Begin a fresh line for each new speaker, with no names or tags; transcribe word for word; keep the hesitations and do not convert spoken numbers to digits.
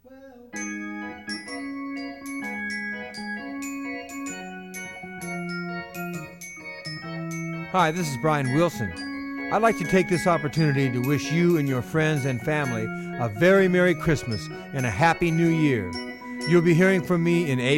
Hi, this is Brian Wilson. I'd like to take this opportunity to wish you and your friends and family a very Merry Christmas and a Happy New Year. You'll be hearing from me in eight